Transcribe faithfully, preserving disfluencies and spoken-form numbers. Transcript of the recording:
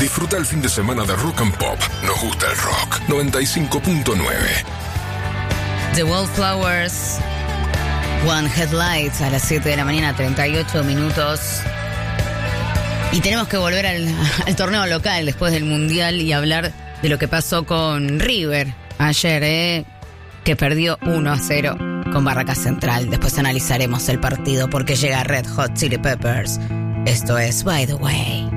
Disfruta el fin de semana de Rock and Pop. Nos gusta el rock. noventa y cinco punto nueve. The Wallflowers, One Headlights a las siete de la mañana, treinta y ocho minutos. Y tenemos que volver al, al torneo local después del Mundial y hablar de lo que pasó con River ayer, ¿eh? que perdió uno a cero con Barracas Central. Después analizaremos el partido porque llega Red Hot Chili Peppers. Esto es By the Way.